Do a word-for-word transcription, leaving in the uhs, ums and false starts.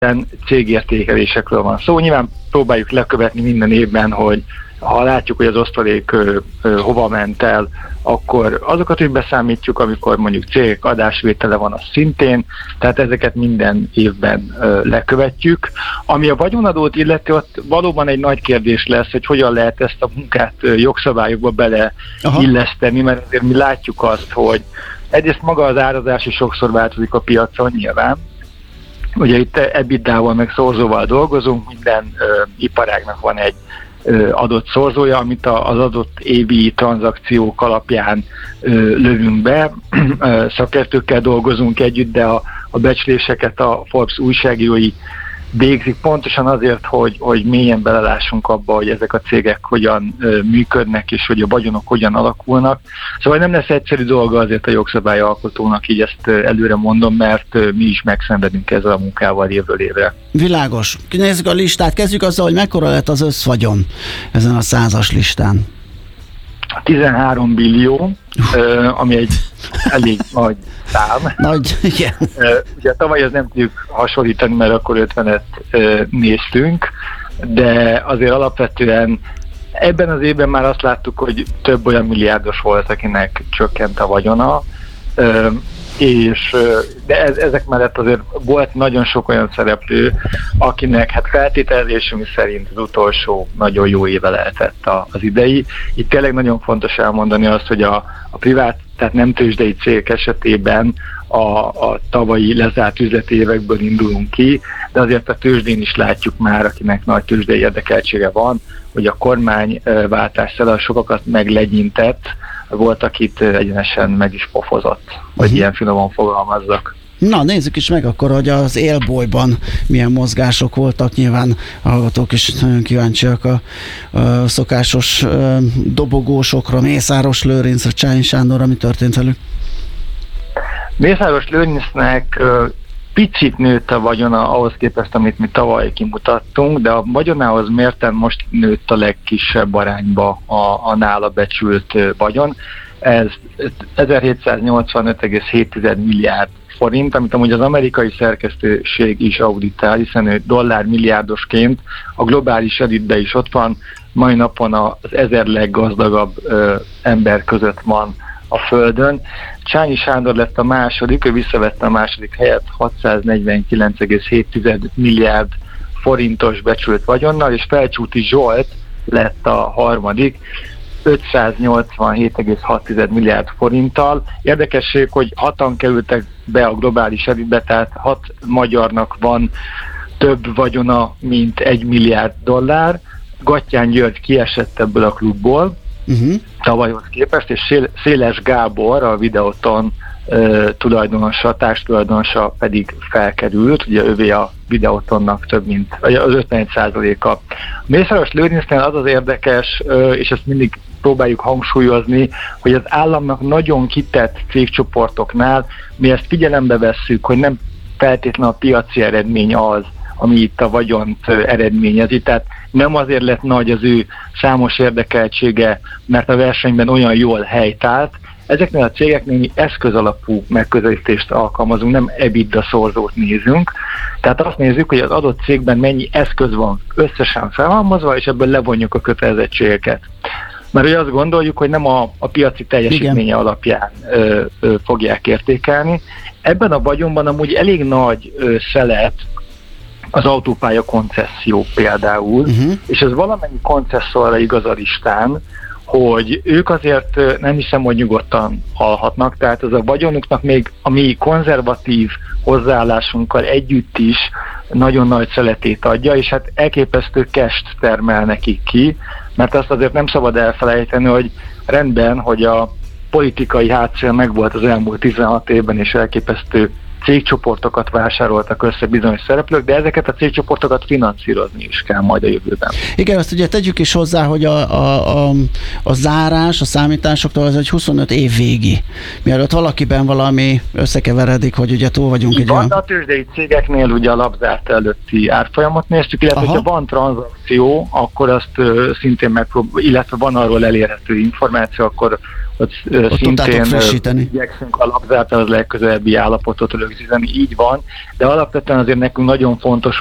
cégértékelésekről van szó. Szóval nyilván próbáljuk lekövetni minden évben, hogy ha látjuk, hogy az osztalék ö, ö, hova ment el, akkor azokat is beszámítjuk, amikor mondjuk cégek adásvétele van, az szintén, tehát ezeket minden évben ö, lekövetjük. Ami a vagyonadót illeti, ott valóban egy nagy kérdés lesz, hogy hogyan lehet ezt a munkát ö, jogszabályokba beleilleszteni, mert azért mi látjuk azt, hogy egyrészt maga az árazás is sokszor változik a piacon nyilván. Ugye itt ebitdával meg szorzóval dolgozunk, minden ö, iparágnak van egy ö, adott szorzója, amit a, az adott évi tranzakciók alapján ö, lövünk be. Szakértőkkel dolgozunk együtt, de a, a becsléseket a Forbes újságírói végzik pontosan azért, hogy, hogy mélyen belelássunk abba, hogy ezek a cégek hogyan ö, működnek, és hogy a vagyonok hogyan alakulnak. Szóval nem lesz egyszerű dolga azért a jogszabályalkotónak, így ezt ö, előre mondom, mert ö, mi is megszenvedünk ezzel a munkával évről évre. Világos. Nézzük a listát. Kezdjük azzal, hogy mekkora lett az összvagyon ezen a százas listán. tizenhárom billió, ö, ami egy elég nagy szám. Nagy, igen. Ugye tavaly az nem tudjuk hasonlítani, mert akkor ötvenet néztünk, de azért alapvetően ebben az évben már azt láttuk, hogy több olyan milliárdos volt, akinek csökkent a vagyona, és de ez, ezek mellett azért volt nagyon sok olyan szereplő, akinek hát feltételezésünk szerint az utolsó nagyon jó éve lehetett az idei. Itt tényleg nagyon fontos elmondani azt, hogy a, a privát, tehát nem tőzsdei cégek esetében a, a tavalyi lezárt üzleti évekből indulunk ki, de azért a tőzsdén is látjuk már, akinek nagy tőzsdei érdekeltsége van, hogy a kormányváltással sokakat meglegyintett, volt, akit egyenesen meg is pofozott, hogy uh-huh. ilyen finoman fogalmazzak. Na, nézzük is meg akkor, hogy az élbolyban milyen mozgások voltak. Nyilván a hallgatók is nagyon kíváncsiak a, a szokásos a dobogósokra, Mészáros Lőrincre, Csányi Sándorra, mi történt velük? Mészáros Lőrincnek picit nőtt a vagyona ahhoz képest, amit mi tavaly kimutattunk, de a vagyonához mérten most nőtt a legkisebb arányba a, a nála becsült vagyon. Ez ezerhétszáznyolcvanöt egész hét milliárd forint, amit amúgy az amerikai szerkesztőség is auditál, hiszen ő dollár milliárdosként a globális elitben is ott van, mai napon az ezer leggazdagabb ö, ember között van a Földön. Csányi Sándor lett a második, ő visszavette a második helyet hatszáznegyvenkilenc egész hét milliárd forintos becsült vagyonnal, és Felcsúti Zsolt lett a harmadik, ötszáznyolcvanhét egész hat milliárd forinttal. Érdekesség, hogy hatan kerültek be a globális elitbe, tehát hat magyarnak van több vagyona, mint egy milliárd dollár. Gattyán György kiesett ebből a klubból, uh-huh. tavalyhoz képest, és Széles Gábor, a Videoton uh, tulajdonosa, társtulajdonosa pedig felkerült, ugye ővé a Videotonnak több mint az ötvenegy százaléka. Mészáros Lőrincnél az az érdekes, uh, és ezt mindig próbáljuk hangsúlyozni, hogy az államnak nagyon kitett cégcsoportoknál mi ezt figyelembe vesszük, hogy nem feltétlenül a piaci eredmény az, ami itt a vagyont eredményezi. Tehát nem azért lett nagy az ő számos érdekeltsége, mert a versenyben olyan jól helytált. Ezeknél a cégeknél mi eszközalapú megközelítést alkalmazunk, nem EBITDA szorzót nézünk. Tehát azt nézzük, hogy az adott cégben mennyi eszköz van összesen felhalmozva, és ebből levonjuk a kötelezettségeket. Mert ugye azt gondoljuk, hogy nem a, a piaci teljesítménye Igen. alapján ö, ö, fogják értékelni. Ebben a vagyonban amúgy elég nagy ö, szelet az autópálya koncesszió például, uh-huh. és ez valamennyi koncesszorra igaz a listán, hogy ők azért nem hiszem, hogy nyugodtan halhatnak, tehát ez a vagyonuknak még a mi konzervatív hozzáállásunkkal együtt is nagyon nagy szeletét adja, és hát elképesztő cash termel nekik ki, mert azt azért nem szabad elfelejteni, hogy rendben, hogy a politikai hátszél megvolt az elmúlt tizenhat évben, és elképesztő cégcsoportokat vásároltak össze bizonyos szereplők, de ezeket a cégcsoportokat finanszírozni is kell majd a jövőben. Igen, azt ugye tegyük is hozzá, hogy a, a, a, a zárás a számításoktól az egy huszonöt év végi. Mielőtt valakiben valami összekeveredik, hogy ugye túl vagyunk egy olyan... A tőzsdei cégeknél ugye a lapzárt előtti árfolyamot néztük, illetve Aha. hogyha van tranzakció, akkor azt uh, szintén megpróbál, illetve van arról elérhető információ, akkor ott, uh, ott szintén uh, igyekszünk a lapzárt az legközelebbi állapotot rögzíteni. rögzíteni, így van, de alapvetően azért nekünk nagyon fontos,